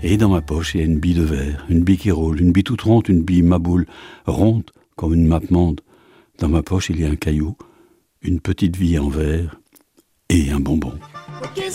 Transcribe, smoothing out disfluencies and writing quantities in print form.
Et dans ma poche, il y a une bille de verre, une bille qui roule, une bille toute ronde, une bille maboule, ronde comme une mappemonde. Dans ma poche, il y a un caillou, une petite vie en verre et un bonbon.